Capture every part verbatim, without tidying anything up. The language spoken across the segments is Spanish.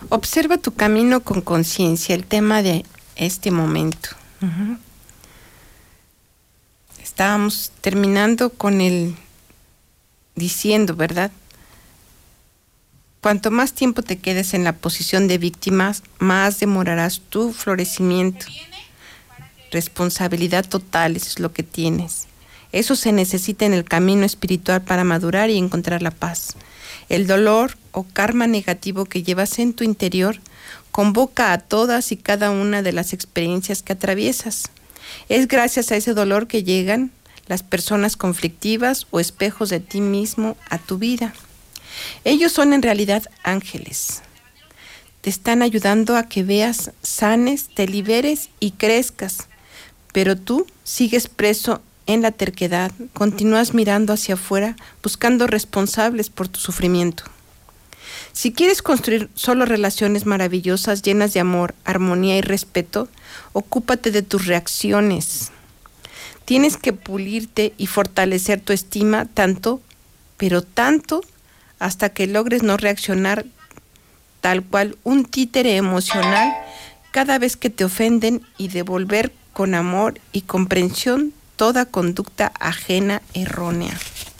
Observa tu camino con conciencia, el tema de este momento. Uh-huh. Estábamos terminando con el diciendo, ¿verdad? Cuanto más tiempo te quedes en la posición de víctimas, más demorarás tu florecimiento. Responsabilidad total, eso es lo que tienes. Eso se necesita en el camino espiritual para madurar y encontrar la paz. El dolor o karma negativo que llevas en tu interior convoca a todas y cada una de las experiencias que atraviesas. Es gracias a ese dolor que llegan las personas conflictivas o espejos de ti mismo a tu vida. Ellos son en realidad ángeles. Te están ayudando a que veas, sanes, te liberes y crezcas. Pero tú sigues preso en la terquedad, continúas mirando hacia afuera, buscando responsables por tu sufrimiento. Si quieres construir solo relaciones maravillosas, llenas de amor, armonía y respeto, ocúpate de tus reacciones. Tienes que pulirte y fortalecer tu estima tanto, pero tanto, hasta que logres no reaccionar tal cual un títere emocional cada vez que te ofenden y devolver con amor y comprensión toda conducta ajena errónea.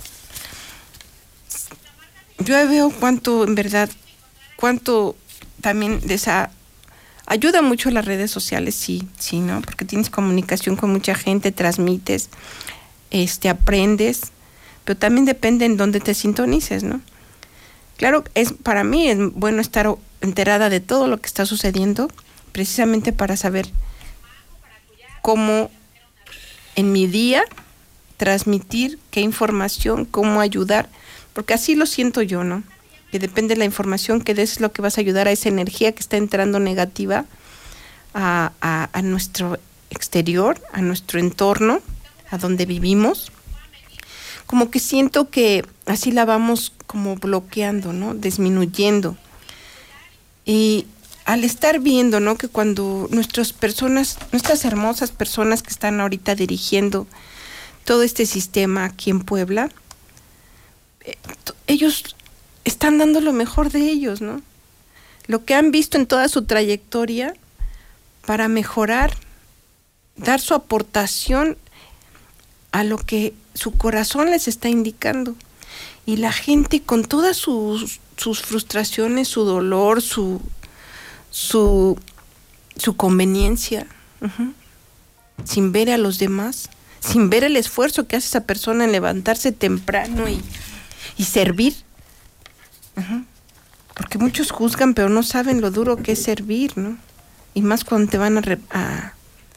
Yo veo cuánto, en verdad, cuánto también de esa ayuda mucho las redes sociales, sí, sí, ¿no? Porque tienes comunicación con mucha gente, transmites, este, aprendes, pero también depende en dónde te sintonices, ¿no? Claro, es para mí es bueno estar enterada de todo lo que está sucediendo, precisamente para saber cómo en mi día transmitir qué información, cómo ayudar, porque así lo siento yo, ¿no? Que depende de la información que des, es lo que vas a ayudar a esa energía que está entrando negativa a, a, a nuestro exterior, a nuestro entorno, a donde vivimos. Como que siento que así la vamos como bloqueando, ¿no? Disminuyendo. Y al estar viendo, ¿no? Que cuando nuestras personas, nuestras hermosas personas que están ahorita dirigiendo todo este sistema aquí en Puebla, eh, ellos están dando lo mejor de ellos, ¿no? Lo que han visto en toda su trayectoria para mejorar, dar su aportación a lo que su corazón les está indicando. Y la gente con todas sus, sus frustraciones, su dolor, su su, su conveniencia, uh-huh, sin ver a los demás, sin ver el esfuerzo que hace esa persona en levantarse temprano y, y servir. Uh-huh. Porque muchos juzgan, pero no saben lo duro que es servir, ¿no? Y más cuando te van a... Re- a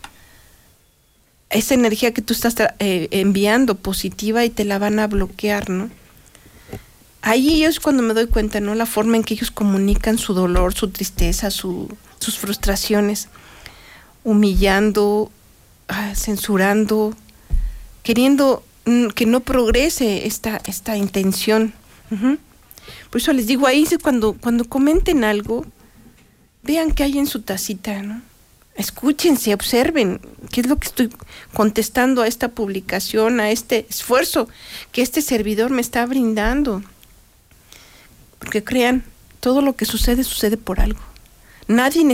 esa energía que tú estás eh, enviando positiva y te la van a bloquear, ¿no? Ahí es cuando me doy cuenta, ¿no? La forma en que ellos comunican su dolor, su tristeza, su, sus frustraciones, humillando, ah, censurando, queriendo mm, que no progrese esta, esta intención. Uh-huh. Por eso les digo, ahí es cuando, cuando comenten algo, vean qué hay en su tacita, ¿no? Escúchense, observen qué es lo que estoy contestando a esta publicación, a este esfuerzo que este servidor me está brindando. Porque crean, todo lo que sucede, sucede por algo. Nadie